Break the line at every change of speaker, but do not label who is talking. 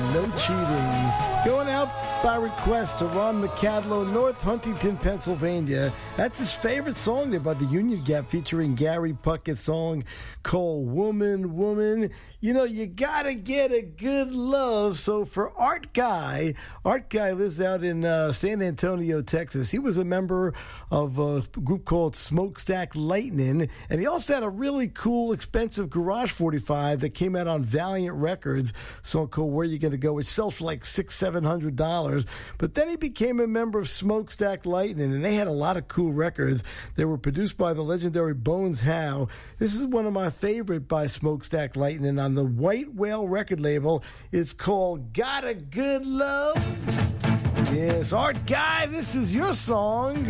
No Cheating. Going out by request to Ron McCadlow, North Huntington, Pennsylvania. That's his favorite song there by the Union Gap, featuring Gary Puckett's song called Woman, Woman. You know, you gotta get a good love. So for Art Guy lives out in San Antonio, Texas. He was a member of a group called Smokestack Lightning, and he also had a really cool, expensive Garage 45 that came out on Valiant Records, a song called Where You Gonna Go, which sells for like $600-700. But then he became a member of Smokestack Lightning, and they had a lot of cool records. They were produced by the legendary Bones Howe. This is one of my favorite by Smokestack Lightning on the White Whale record label. It's called Got a Good Love. Yes, Art Guy, this is your song.